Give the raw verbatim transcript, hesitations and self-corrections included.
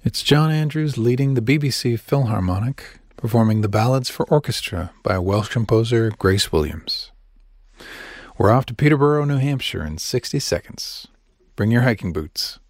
It's John Andrews leading the B B C Philharmonic, performing the Ballads for Orchestra by Welsh composer Grace Williams. We're off to Peterborough, New Hampshire in sixty seconds. Bring your hiking boots.